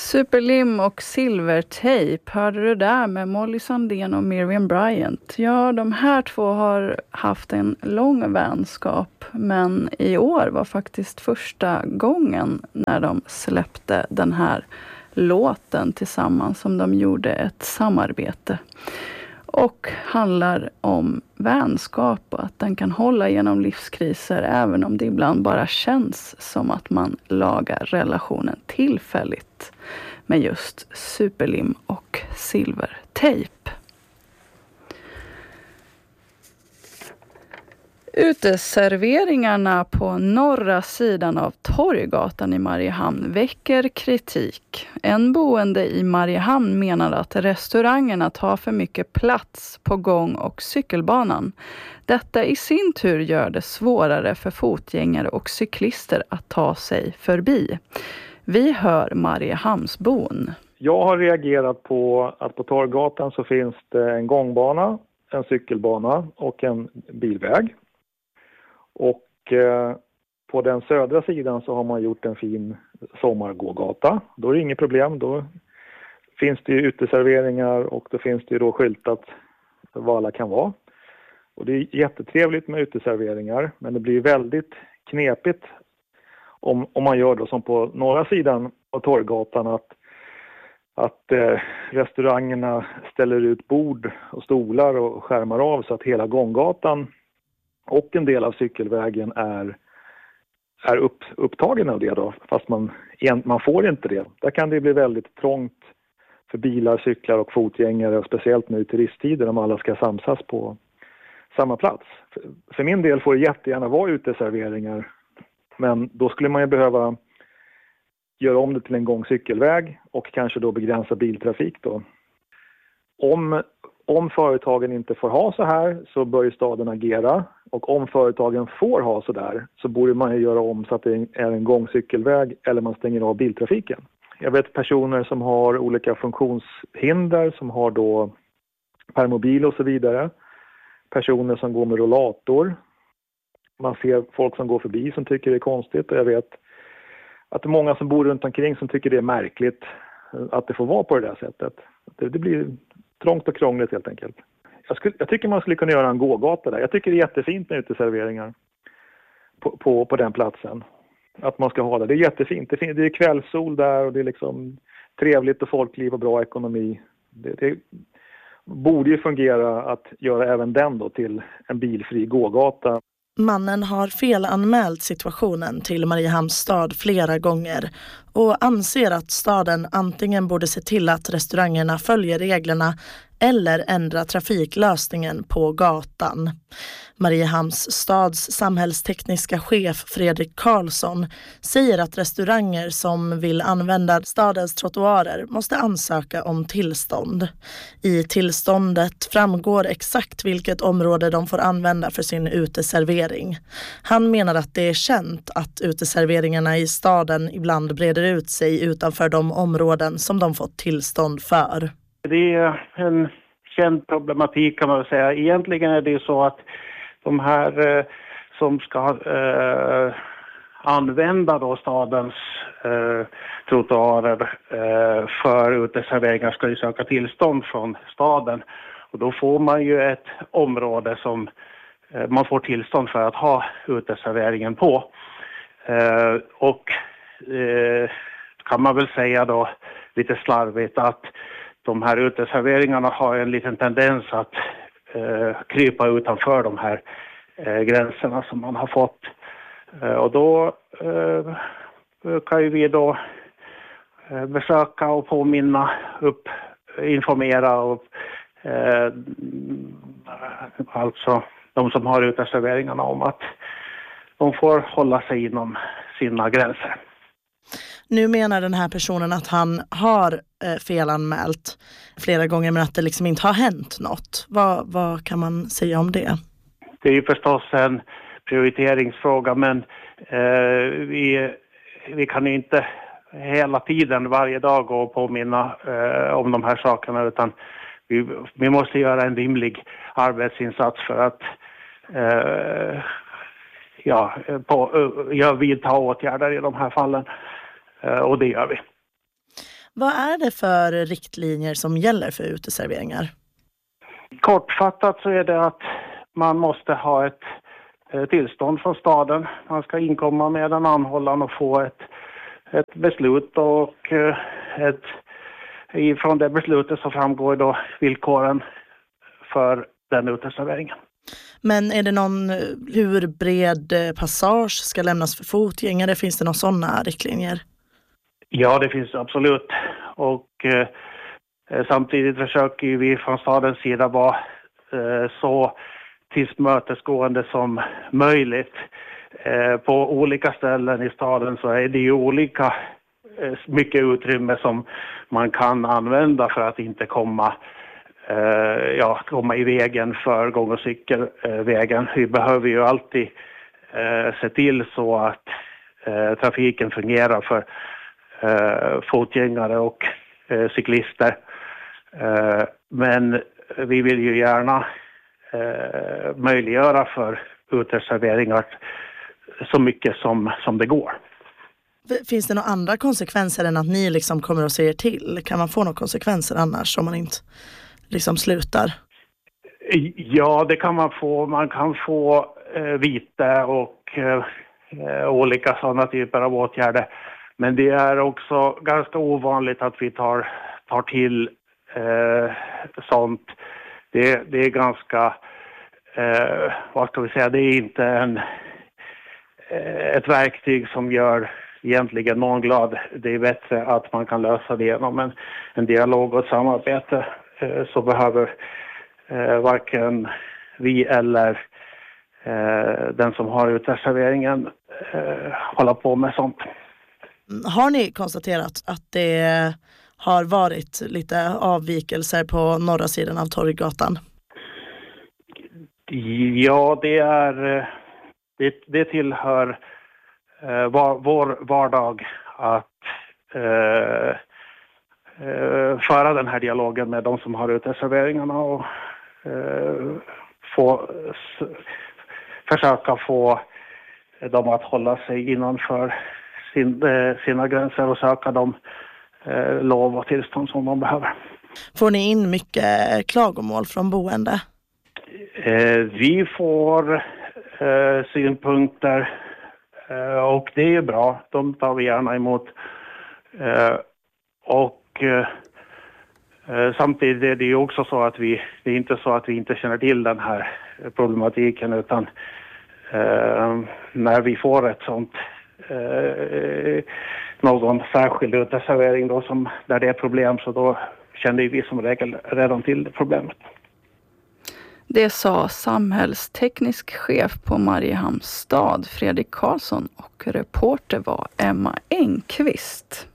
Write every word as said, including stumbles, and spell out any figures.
Superlim och silvertejp, hörde du där med Molly Sandén och Miriam Bryant. Ja, de här två har haft en lång vänskap, men i år var faktiskt första gången när de släppte den här låten tillsammans som de gjorde ett samarbete. Och handlar om vänskap och att den kan hålla genom livskriser även om det ibland bara känns som att man lagar relationen tillfälligt med just superlim och silvertejp. Uteserveringarna på norra sidan av Torggatan i Mariehamn väcker kritik. En boende i Mariehamn menar att restaurangerna tar för mycket plats på gång- och cykelbanan. Detta i sin tur gör det svårare för fotgängare och cyklister att ta sig förbi. Vi hör Mariehamnsbon. Jag har reagerat på att på Torggatan så finns det en gångbana, en cykelbana och en bilväg. Och eh, på den södra sidan så har man gjort en fin sommargågata. Då är det inget problem. Då finns det ju uteserveringar och då finns det ju då skyltat vad alla kan vara. Och det är jättetrevligt med uteserveringar, men det blir väldigt knepigt om, om man gör då som på norra sidan av Torggatan att, att eh, restaurangerna ställer ut bord och stolar och skärmar av så att hela gånggatan och en del av cykelvägen är, är upp, upptagen av det då, fast man, man får inte det. Där kan det bli väldigt trångt för bilar, cyklar och fotgängare, och speciellt nu i turisttider om alla ska samsas på samma plats. För, för min del får det jättegärna vara uteserveringar, men då skulle man ju behöva göra om det till en gångcykelväg och kanske då begränsa biltrafik då. Om Om företagen inte får ha så här så bör ju staden agera, och om företagen får ha så där så borde man ju göra om så att det är en gångcykelväg eller man stänger av biltrafiken. Jag vet personer som har olika funktionshinder, som har då permobil och så vidare. Personer som går med rollator. Man ser folk som går förbi som tycker det är konstigt, och jag vet att det är många som bor runt omkring som tycker det är märkligt att det får vara på det där sättet. Det, det blir trångt och krångligt helt enkelt. Jag, skulle, jag tycker man skulle kunna göra en gågata där. Jag tycker det är jättefint med uteserveringar på, på, på den platsen. Att man ska ha det. Det är jättefint. Det, det är kvällssol där och det är liksom trevligt och folkliv och bra ekonomi. Det, det borde ju fungera att göra även den då till en bilfri gågata. Mannen har felanmält situationen till Mariehamns stad flera gånger och anser att staden antingen borde se till att restaurangerna följer reglerna eller ändra trafiklösningen på gatan. Mariehamns stads samhällstekniska chef Fredrik Karlsson säger att restauranger som vill använda stadens trottoarer måste ansöka om tillstånd. I tillståndet framgår exakt vilket område de får använda för sin uteservering. Han menar att det är känt att uteserveringarna i staden ibland breder ut sig utanför de områden som de fått tillstånd för. Det är en känd problematik kan man väl säga. Egentligen är det så att de här eh, som ska eh, använda då stadens eh, trottoarer eh, för uteserveringar ska ju söka tillstånd från staden. Och då får man ju ett område som eh, man får tillstånd för att ha uteserveringen på. Eh, och eh, kan man väl säga då lite slarvigt att de här uteserveringarna har en liten tendens att eh, krypa utanför de här eh, gränserna som man har fått. Eh, och då eh, kan ju vi då eh, besöka och påminna upp, informera och eh, alltså de som har uteserveringarna om att de får hålla sig inom sina gränser. Nu menar den här personen att han har eh, felanmält flera gånger men att det liksom inte har hänt något. Vad, vad kan man säga om det? Det är ju förstås en prioriteringsfråga, men eh, vi, vi kan ju inte hela tiden varje dag gå och påminna eh, om de här sakerna, utan vi, vi måste göra en rimlig arbetsinsats för att eh, ja, på, uh, vidta åtgärder i de här fallen. Och det gör vi. Vad är det för riktlinjer som gäller för uteserveringar? Kortfattat så är det att man måste ha ett eh, tillstånd från staden. Man ska inkomma med en anhållan och få ett, ett beslut och eh, ett, ifrån det beslutet så framgår då villkoren för den uteserveringen. Men är det någon, hur bred passage ska lämnas för fotgängare? Finns det några sådana riktlinjer? Ja, det finns absolut. Och eh, samtidigt försöker vi från stadens sida vara eh, så tillmötesgående som möjligt. Eh, på olika ställen i staden så är det ju olika eh, mycket utrymme som man kan använda för att inte komma Uh, ja, komma i vägen för gång- och cykelvägen. Vi behöver ju alltid uh, se till så att uh, trafiken fungerar för uh, fotgängare och uh, cyklister. Uh, men vi vill ju gärna uh, möjliggöra för uteserveringar så mycket som, som det går. Finns det några andra konsekvenser än att ni liksom kommer att se er till? Kan man få några konsekvenser annars om man inte liksom slutar? Ja, det kan man få. Man kan få eh, vite och eh, olika sådana typer av åtgärder. Men det är också ganska ovanligt att vi tar, tar till eh, sånt. Det, det är ganska, eh, vad ska vi säga, det är inte en, eh, ett verktyg som gör egentligen någon glad. Det är bättre att man kan lösa det genom en, en dialog och ett samarbete. Så behöver eh, varken vi eller eh, den som har uteserveringen eh, hålla på med sånt. Har ni konstaterat att det har varit lite avvikelser på norra sidan av Torggatan? Ja, det är det, det tillhör eh, var, vår vardag att eh, föra den här dialogen med de som har uteserveringarna och eh, få s- försöka få dem att hålla sig innanför sin, eh, sina gränser och söka de eh, lov och tillstånd som de behöver. Får ni in mycket klagomål från boende? Eh, vi får eh, synpunkter eh, och det är bra. De tar vi gärna emot. Eh, och Eh, samtidigt är det ju också så att vi, det är inte så att vi inte känner till den här problematiken, utan eh, när vi får ett sånt eh, någon särskild uteservering då som där det är problem, så då känner vi som regel redan till problemet. Det sa samhällsteknisk chef på Mariehamns stad Fredrik Karlsson och reporter var Emma Engqvist.